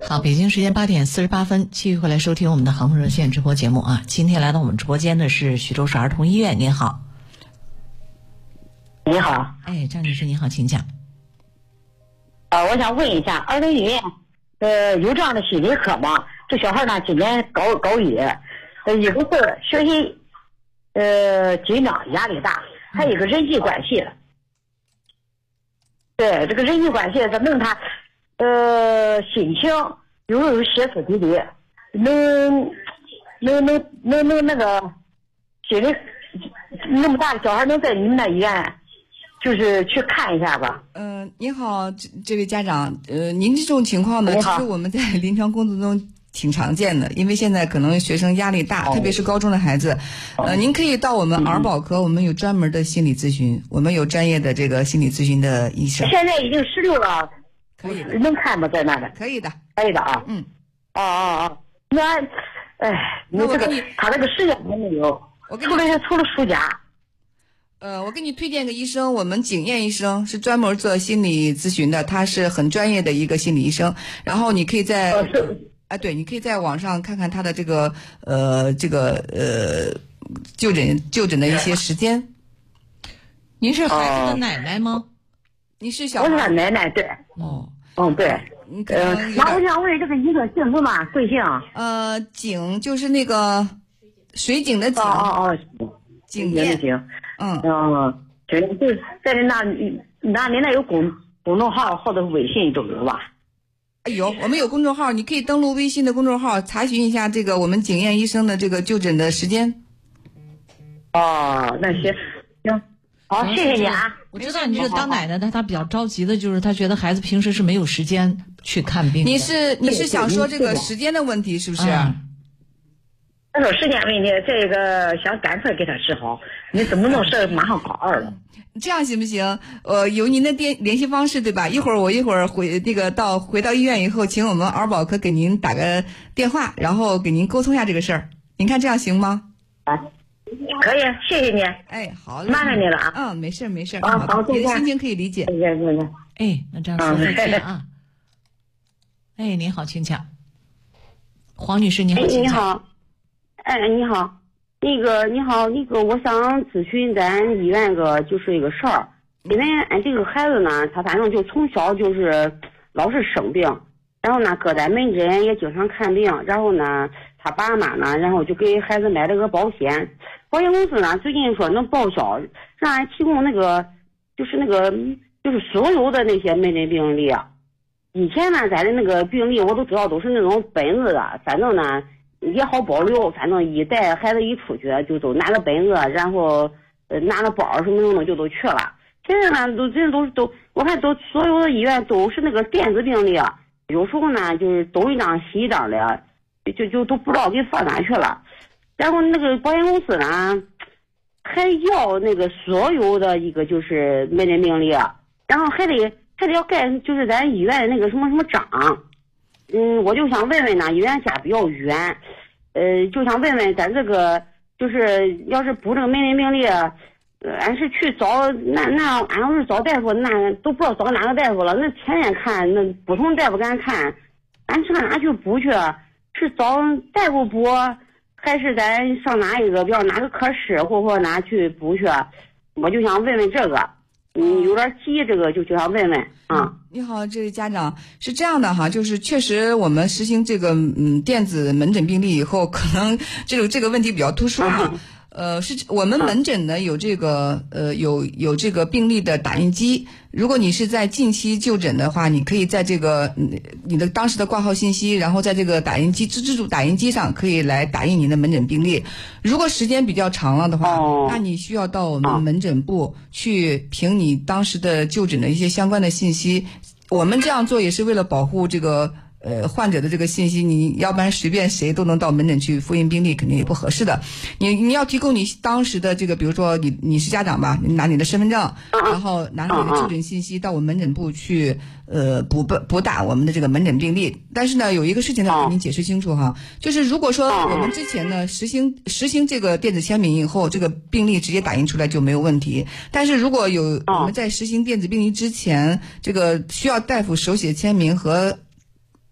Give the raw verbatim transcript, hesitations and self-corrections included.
好，北京时间八点四十八分，继续回来收听我们的航空热线直播节目啊。今天来到我们直播间的是徐州市儿童医院，您好。 你好， 哎，张女士您好，请讲。 呃，我想问一下，儿童医院呃有这样的心理科吗？这小孩呢，今年高高一，呃，一个是学习呃紧张压力大，还有一个人际关系。对，这个人际关系它弄他呃心情有时候歇斯底里，能能能能能那个心里那么大的小孩能在你们那医院就是去看一下吧。 嗯、呃，您好，这这位家长，呃，您这种情况呢，其实我们在临床工作中挺常见的，因为现在可能学生压力大，特别是高中的孩子。呃，您可以到我们儿保科，我们有专门的心理咨询，我们有专业的这个心理咨询的医生。 现在已经十六了， 可以的， 能看吗？在那的？ 可以的， 可以的啊。 嗯。 哦哦哦，那，哎，你这个他这个时间还没有， 我给你除了除了暑假。 呃，我给你推荐个医生，我们景燕医生是专门做心理咨询的，他是很专业的一个心理医生。然后你可以在，哎、呃，对，你可以在网上看看他的这个呃这个呃就诊就诊的一些时间。 您是孩子的奶奶吗？ 你是小？ 我是他奶奶，对。 哦。 嗯，对。 你可能、 呃、那我想问这个医生姓什么？贵姓？ 呃，景就是那个水井的井。 哦哦哦， 景燕。 景。 嗯嗯，就是就是在那那您那有公公众号或者微信都有吧？ 有，我们有公众号，你可以登录微信的公众号查询一下这个我们景燕医生的这个就诊的时间。 哦，那行行，好，谢谢你啊。 我知道你这个当奶奶的，她比较着急的就是她觉得孩子平时是没有时间去看病。 你是你是想说这个时间的问题是不是？ 嗯他说时间问题，这个想赶快给他治好，你怎么弄事马上高二了？ 这样行不行？呃，有您的电联系方式对吧？一会儿我一会儿回那个到回到医院以后，请我们儿保科给您打个电话，然后给您沟通一下这个事儿。您看这样行吗？ 啊，可以，谢谢你。 哎，好嘞， 麻烦你了啊。 嗯，没事没事。 啊，好， 你的心情可以理解。 谢谢谢谢。 哎，那这样说再见啊。哎，您好，请讲。黄女士，您好，请讲。 你好。哎，你好，那个你好，那个我想咨询咱医院个就是一个事儿，因为俺这个孩子呢，他反正就从小就是老是生病，然后呢搁在门诊也经常看病，然后呢他爸妈呢，然后就给孩子买了个保险，保险公司呢最近说能报销，让俺提供那个就是那个就是所有的那些门诊病历，以前呢咱的那个病历我都知道都是那种本子的，反正呢也好保留，反正一带孩子一出去就都拿了本子，然后呃拿了包什么什么就都去了。现在呢都人都都我看都所有的医院都是那个电子病历，有时候呢就是东一张西一张的，就就都不知道给放哪去了。然后那个保险公司呢还要那个所有的一个就是门诊病历，然后还得还得要盖就是咱医院的那个什么什么章。嗯，我就想问问呢，医院家比较远，呃，就想问问咱这个，就是要是补这个门诊病历，呃，俺是去找那那俺要是找大夫，那都不知道找哪个大夫了。那天天看，那不同大夫给俺看，俺上哪去补去？是找大夫补，还是咱上哪一个，比如哪个科室或或哪去补去？我就想问问这个。嗯，有点急，这个就就想问问啊。 你好，这位家长是这样的哈，就是确实我们实行这个嗯电子门诊病历以后，可能这个这个问题比较突出哈。嗯呃，是我们门诊呢有这个呃有有这个病历的打印机。如果你是在近期就诊的话，你可以在这个你的当时的挂号信息，然后在这个打印机自助打印机上可以来打印你的门诊病历。如果时间比较长了的话， 哦、 那你需要到我们门诊部去凭你当时的就诊的一些相关的信息。我们这样做也是为了保护这个。呃，患者的这个信息，你要不然随便谁都能到门诊去复印病历，肯定也不合适的。你你要提供你当时的这个，比如说你你是家长吧，你拿你的身份证，然后拿你的就诊信息到我们门诊部去，呃，补补打我们的这个门诊病历。但是呢，有一个事情呢，跟您解释清楚哈，就是如果说我们之前呢实行实行这个电子签名以后，这个病历直接打印出来就没有问题。但是如果有我们在实行电子病历之前，这个需要大夫手写签名和